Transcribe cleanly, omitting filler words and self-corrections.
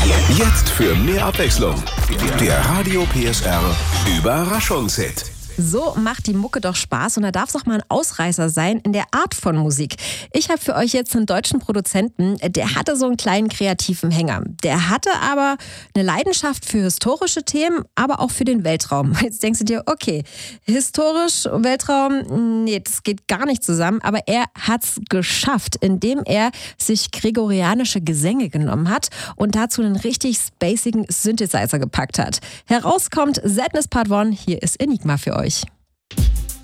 Jetzt für mehr Abwechslung. Der Radio PSR Überraschungshit. So macht die Mucke doch Spaß und da darf es auch mal ein Ausreißer sein in der Art von Musik. Ich habe für euch jetzt einen deutschen Produzenten, der hatte so einen kleinen kreativen Hänger. Der hatte aber eine Leidenschaft für historische Themen, aber auch für den Weltraum. Jetzt denkst du dir, okay, historisch, Weltraum, nee, das geht gar nicht zusammen. Aber er hat's geschafft, indem er sich gregorianische Gesänge genommen hat und dazu einen richtig spacigen Synthesizer gepackt hat. Herauskommt Sadness Part 1, hier ist Enigma für euch.